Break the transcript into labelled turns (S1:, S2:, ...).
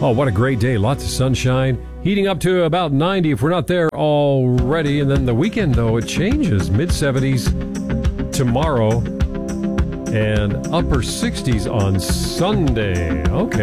S1: Oh, what a great day. Lots of sunshine. Heating up to about 90 if we're not there already. And then the weekend, though, it changes. Mid-70s tomorrow and upper 60s on Sunday. Okay.